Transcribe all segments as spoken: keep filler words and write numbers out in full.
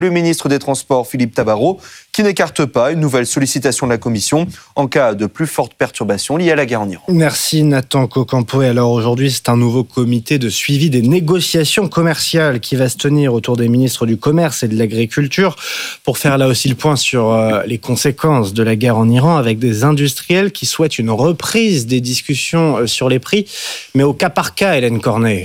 Le ministre des Transports, Philippe Tabarot, qui n'écarte pas une nouvelle sollicitation de la Commission en cas de plus fortes perturbations liées à la guerre en Iran. Merci Nathan Cocampo. Et alors aujourd'hui, c'est un nouveau comité de suivi des négociations commerciales qui va se tenir autour des ministres du Commerce et de l'Agriculture pour faire là aussi le point sur euh, les conséquences de la guerre en Iran, avec des industriels qui souhaitent une reprise des discussions euh, sur les prix, mais au cas par cas, Hélène Cornet.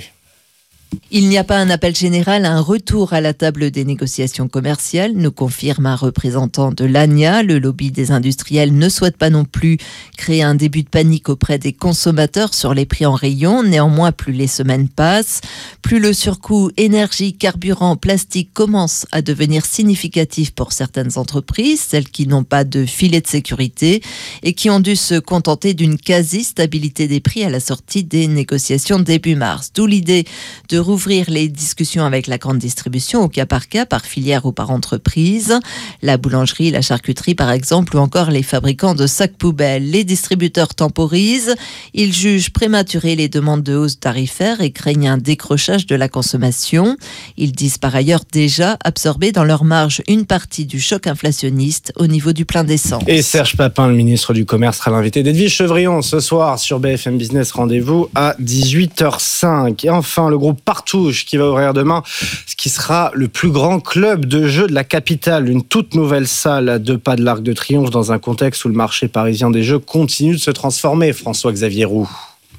Il n'y a pas un appel général, un retour à la table des négociations commerciales, nous confirme un représentant de l'A N I A. Le lobby des industriels ne souhaite pas non plus créer un début de panique auprès des consommateurs sur les prix en rayon. Néanmoins, plus les semaines passent, plus le surcoût énergie, carburant, plastique commence à devenir significatif pour certaines entreprises, celles qui n'ont pas de filet de sécurité et qui ont dû se contenter d'une quasi-stabilité des prix à la sortie des négociations début mars. D'où l'idée de rouvrir les discussions avec la grande distribution au cas par cas, par filière ou par entreprise. La boulangerie, la charcuterie par exemple, ou encore les fabricants de sacs poubelles. Les distributeurs temporisent. Ils jugent prématurées les demandes de hausse tarifaire et craignent un décrochage de la consommation. Ils disent par ailleurs déjà absorber dans leur marge une partie du choc inflationniste au niveau du plein d'essence. Et Serge Papin, le ministre du Commerce, sera l'invité d'Edwige Chevrillon ce soir sur B F M Business. Rendez-vous à dix-huit heures cinq. Et enfin, le groupe Partouche qui va ouvrir demain ce qui sera le plus grand club de jeux de la capitale, une toute nouvelle salle à deux pas de l'Arc de Triomphe dans un contexte où le marché parisien des jeux continue de se transformer. François-Xavier Roux.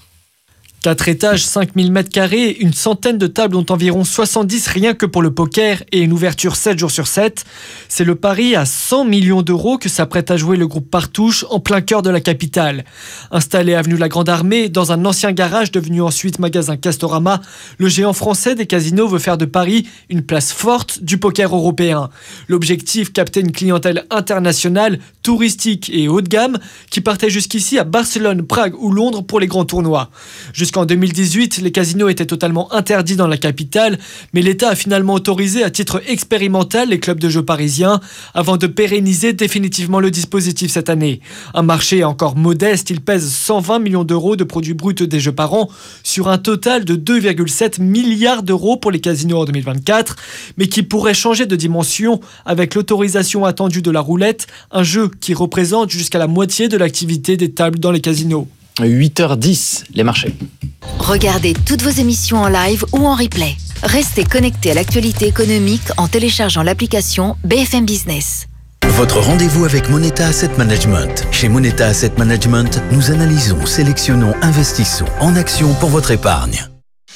Quatre étages, cinq mille mètres carrés, une centaine de tables dont environ soixante-dix rien que pour le poker et une ouverture sept jours sur sept. C'est le pari à cent millions d'euros que s'apprête à jouer le groupe Partouche en plein cœur de la capitale. Installé avenue La Grande Armée, dans un ancien garage devenu ensuite magasin Castorama, le géant français des casinos veut faire de Paris une place forte du poker européen. L'objectif, capter une clientèle internationale, touristique et haut de gamme qui partait jusqu'ici à Barcelone, Prague ou Londres pour les grands tournois. Jusqu'en deux mille dix-huit, les casinos étaient totalement interdits dans la capitale, mais l'État a finalement autorisé à titre expérimental les clubs de jeux parisiens avant de pérenniser définitivement le dispositif cette année. Un marché encore modeste, il pèse cent vingt millions d'euros de produits bruts des jeux par an sur un total de deux virgule sept milliards d'euros pour les casinos en deux mille vingt-quatre, mais qui pourrait changer de dimension avec l'autorisation attendue de la roulette, un jeu qui représente jusqu'à la moitié de l'activité des tables dans les casinos. huit heures dix, les marchés. Regardez toutes vos émissions en live ou en replay. Restez connectés à l'actualité économique en téléchargeant l'application B F M Business. Votre rendez-vous avec Moneta Asset Management. Chez Moneta Asset Management, nous analysons, sélectionnons, investissons en actions pour votre épargne.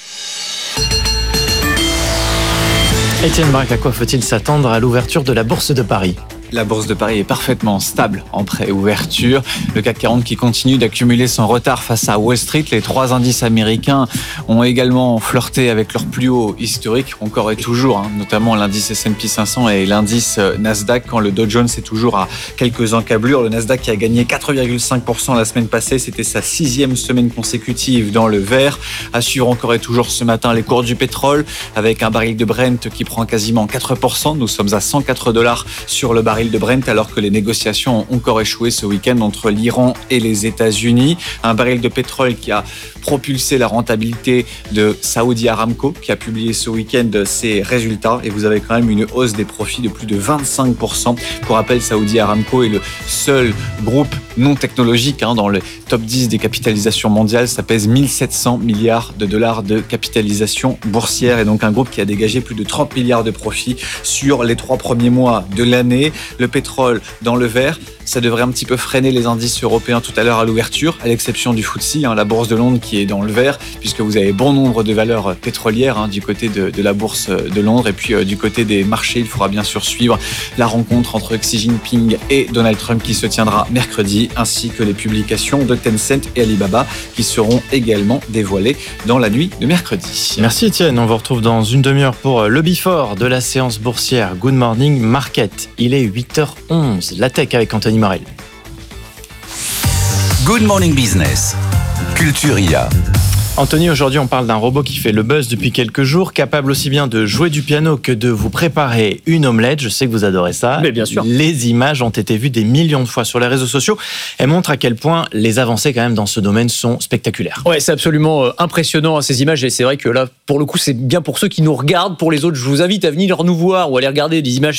Étienne Braque, à quoi faut-il s'attendre à l'ouverture de la Bourse de Paris ? La Bourse de Paris est parfaitement stable en pré-ouverture. Le C A C quarante qui continue d'accumuler son retard face à Wall Street. Les trois indices américains ont également flirté avec leur plus haut historique, encore et toujours, hein, notamment l'indice S and P cinq cents et l'indice Nasdaq, quand le Dow Jones est toujours à quelques encablures. Le Nasdaq qui a gagné quatre virgule cinq pour cent la semaine passée, c'était sa sixième semaine consécutive dans le vert. À suivre encore et toujours ce matin les cours du pétrole, avec un baril de Brent qui prend quasiment quatre pour cent. Nous sommes à cent quatre dollars sur le baril de Brent, alors que les négociations ont encore échoué ce week-end entre l'Iran et les États-Unis. Un baril de pétrole qui a propulsé la rentabilité de Saudi Aramco, qui a publié ce week-end ses résultats, et vous avez quand même une hausse des profits de plus de vingt-cinq pour cent. Pour rappel, Saudi Aramco est le seul groupe non technologique hein, dans le top dix des capitalisations mondiales. Ça pèse mille sept cents milliards de dollars de capitalisation boursière, et donc un groupe qui a dégagé plus de trente milliards de profits sur les trois premiers mois de l'année. Le pétrole dans le vert, ça devrait un petit peu freiner les indices européens tout à l'heure à l'ouverture, à l'exception du F T S E, hein, la bourse de Londres qui est dans le vert, puisque vous avez bon nombre de valeurs pétrolières hein, du côté de, de la bourse de Londres. Et puis euh, du côté des marchés, il faudra bien sûr suivre la rencontre entre Xi Jinping et Donald Trump qui se tiendra mercredi, ainsi que les publications de Tencent et Alibaba qui seront également dévoilées dans la nuit de mercredi. Merci Étienne, on vous retrouve dans une demi-heure pour le before de la séance boursière. Good morning market, il est huit heures onze, la tech avec Anthony Morel. Good Morning Business, Culturia. Anthony, aujourd'hui on parle d'un robot qui fait le buzz depuis quelques jours, capable aussi bien de jouer du piano que de vous préparer une omelette. Je sais que vous adorez ça. Mais bien sûr. Les images ont été vues des millions de fois sur les réseaux sociaux. Elles montrent à quel point les avancées quand même dans ce domaine sont spectaculaires. Ouais, c'est absolument impressionnant ces images, et c'est vrai que là, pour le coup, c'est bien pour ceux qui nous regardent. Pour les autres, je vous invite à venir nous voir ou à aller regarder des images